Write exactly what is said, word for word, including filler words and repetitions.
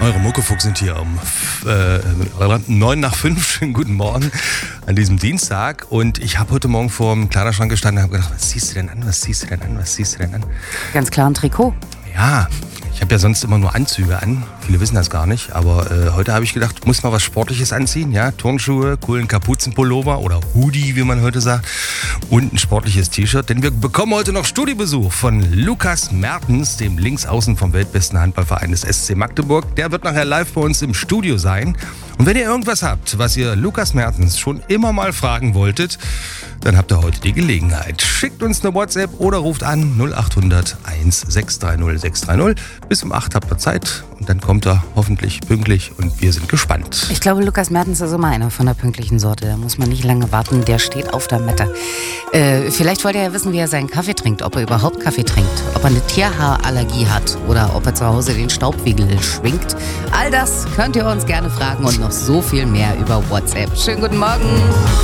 Eure Muckefuchs sind hier um äh, neun nach fünf. Schönen guten Morgen an diesem Dienstag. Und ich habe heute Morgen vor dem Kleiderschrank gestanden und habe gedacht, was ziehst du denn an, was ziehst du denn an, was ziehst du denn an? Ganz klar ein Trikot. Ja, ich habe ja sonst immer nur Anzüge an. Viele wissen das gar nicht. Aber äh, heute habe ich gedacht, muss mal was Sportliches anziehen. Ja, Turnschuhe, coolen Kapuzenpullover oder Hoodie, wie man heute sagt. Und ein sportliches T-Shirt. Denn wir bekommen heute noch Studiobesuch von Lukas Mertens, dem Linksaußen vom weltbesten Handballverein des S C Magdeburg. Der wird nachher live bei uns im Studio sein. Und wenn ihr irgendwas habt, was ihr Lukas Mertens schon immer mal fragen wolltet, dann habt ihr heute die Gelegenheit. Schickt uns eine WhatsApp oder ruft an null acht hundert eins sechs drei null sechs drei null. Bis um acht habt ihr Zeit und dann kommt er hoffentlich pünktlich und wir sind gespannt. Ich glaube, Lukas Mertens ist immer einer von der pünktlichen Sorte. Da muss man nicht lange warten, der steht auf der Matte. Äh, vielleicht wollt ihr ja wissen, wie er seinen Kaffee trinkt, ob er überhaupt Kaffee trinkt, ob er eine Tierhaarallergie hat oder ob er zu Hause den Staubwedel schwingt. All das könnt ihr uns gerne fragen und noch so viel mehr über WhatsApp. Schönen guten Morgen.